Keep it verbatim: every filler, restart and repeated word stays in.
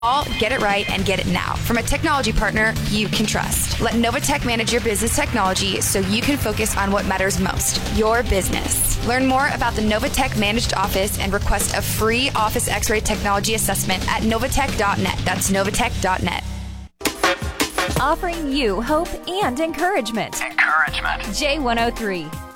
All get it right and get it now from a technology partner you can trust. Let Novatech manage your business technology so you can focus on what matters most, your business. Learn more about the Novatech Managed Office and request a free Office X-Ray Technology Assessment at novatech dot net. That's novatech dot net. Offering you hope and encouragement. Encouragement. J one oh three.